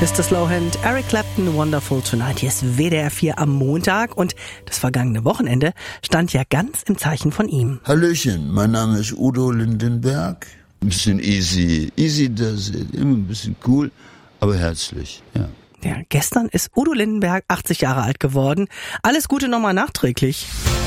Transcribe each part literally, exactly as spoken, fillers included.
Mister Slowhand, Eric Clapton, Wonderful Tonight. Hier ist W D R vier am Montag und das vergangene Wochenende stand ja ganz im Zeichen von ihm. Hallöchen, mein Name ist Udo Lindenberg. Ein bisschen easy, easy does it, immer ein bisschen cool, aber herzlich, ja. Ja, gestern ist Udo Lindenberg achtzig Jahre alt geworden. Alles Gute nochmal nachträglich.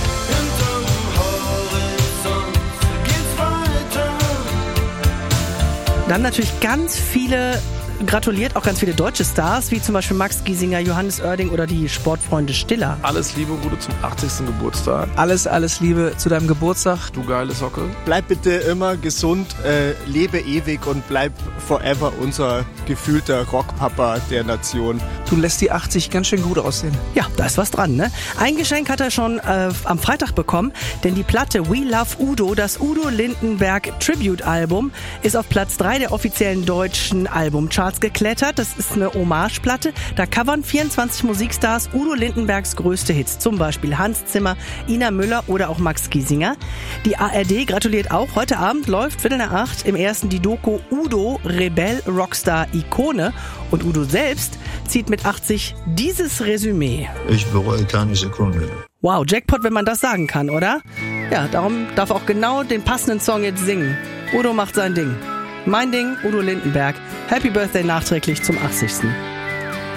Dann natürlich ganz viele gratuliert, auch ganz viele deutsche Stars, wie zum Beispiel Max Giesinger, Johannes Oerding oder die Sportfreunde Stiller. Alles Liebe, Udo, zum achtzigsten Geburtstag. Alles, alles Liebe zu deinem Geburtstag. Du geile Socke. Bleib bitte immer gesund, äh, lebe ewig und bleib forever unser gefühlter Rockpapa der Nation. Du lässt die achtzig ganz schön gut aussehen. Ja, da ist was dran, ne? Ein Geschenk hat er schon äh, am Freitag bekommen, denn die Platte We Love Udo, das Udo Lindenberg Tribute-Album, ist auf Platz drei der offiziellen deutschen Albumcharts geklettert. Das ist eine Hommageplatte. Da covern vierundzwanzig Musikstars Udo Lindenbergs größte Hits. Zum Beispiel Hans Zimmer, Ina Müller oder auch Max Giesinger. Die A R D gratuliert auch. Heute Abend läuft Viertel nach acht im ersten die Doku Udo, Rebell, Rockstar, Ikone. Und Udo selbst zieht mit achtzig dieses Resümee. Ich bereue keine Sekunde. Wow, Jackpot, wenn man das sagen kann, oder? Ja, darum darf auch genau den passenden Song jetzt singen. Udo macht sein Ding. Mein Ding, Udo Lindenberg. Happy Birthday nachträglich zum achtzigsten